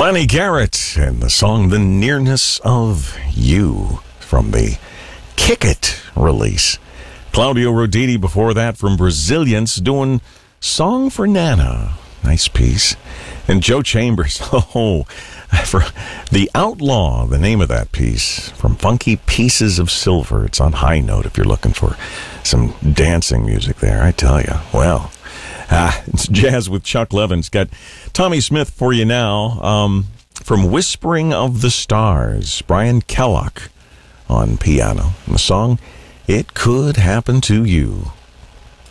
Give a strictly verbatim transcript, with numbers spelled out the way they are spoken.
Lenny Garrett and the song The Nearness of You from the Kick It release. Claudio Roditi before that from Brazilians doing Song for Nana. Nice piece. And Joe Chambers, oh, for The Outlaw, the name of that piece, from Funky Pieces of Silver. It's on High Note if you're looking for some dancing music there, I tell you. Well, ah, it's Jazz with Chuck Levins. Got Tommy Smith for you now um, from Whispering of the Stars. Brian Kellogg on piano. And the song, It Could Happen to You.